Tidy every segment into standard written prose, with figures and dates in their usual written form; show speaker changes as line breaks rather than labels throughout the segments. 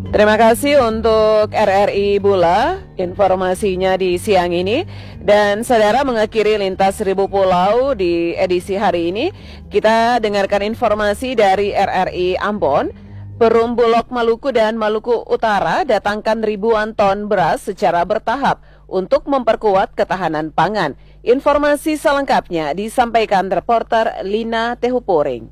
Terima kasih untuk RRI Bula, informasinya di siang ini. Dan saudara, mengakhiri Lintas Seribu Pulau di edisi hari ini, kita dengarkan informasi dari RRI Ambon. Perum Bulog Maluku dan Maluku Utara datangkan ribuan ton beras secara bertahap untuk memperkuat ketahanan pangan. Informasi selengkapnya disampaikan reporter Lina Tehupuring.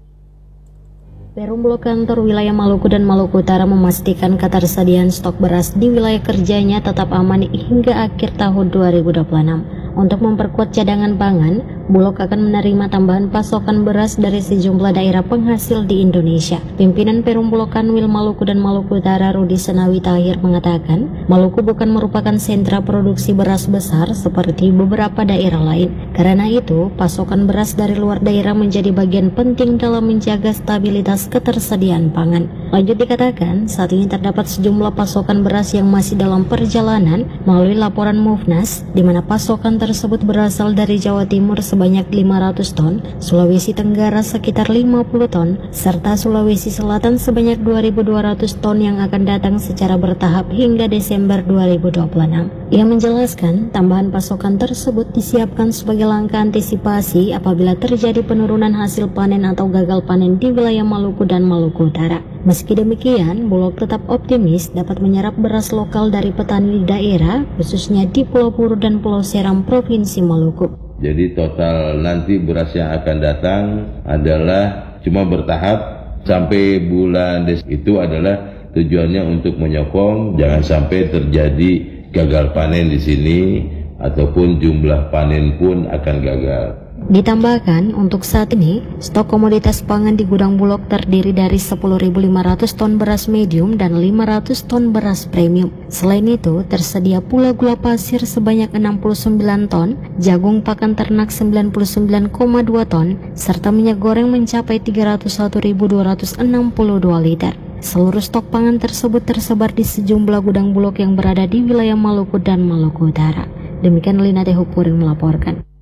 Perum Bulog Kantor Wilayah Maluku dan Maluku Utara memastikan ketersediaan stok beras di wilayah kerjanya tetap aman hingga akhir tahun 2026. Untuk memperkuat cadangan pangan, Bulog akan menerima tambahan pasokan beras dari sejumlah daerah penghasil di Indonesia. Pimpinan Perum Bulog Kanwil Maluku dan Maluku Utara Rudi Senawi Tahir mengatakan, Maluku bukan merupakan sentra produksi beras besar seperti beberapa daerah lain. Karena itu, pasokan beras dari luar daerah menjadi bagian penting dalam menjaga stabilitas ketersediaan pangan. Lanjut dikatakan, saat ini terdapat sejumlah pasokan beras yang masih dalam perjalanan melalui laporan Mufnas, di mana pasokan tersebut berasal dari Jawa Timur sebanyak 500 ton, Sulawesi Tenggara sekitar 50 ton, serta Sulawesi Selatan sebanyak 2.200 ton yang akan datang secara bertahap hingga Desember 2026. Ia menjelaskan, tambahan pasokan tersebut disiapkan sebagai langkah antisipasi apabila terjadi penurunan hasil panen atau gagal panen di wilayah Maluku dan Maluku Utara. Meski demikian, Bulog tetap optimis dapat menyerap beras lokal dari petani di daerah, khususnya di Pulau Puru dan Pulau Seram, Provinsi Maluku.
Jadi total nanti beras yang akan datang adalah cuma bertahap sampai bulan Desember. Itu adalah tujuannya untuk menyokong jangan sampai terjadi gagal panen di sini ataupun jumlah panen pun akan gagal.
Ditambahkan, untuk saat ini, stok komoditas pangan di gudang Bulog terdiri dari 10.500 ton beras medium dan 500 ton beras premium. Selain itu, tersedia pula gula pasir sebanyak 69 ton, jagung pakan ternak 99,2 ton, serta minyak goreng mencapai 301.262 liter. Seluruh stok pangan tersebut tersebar di sejumlah gudang Bulog yang berada di wilayah Maluku dan Maluku Utara. Demikian Lina Tehupuring melaporkan.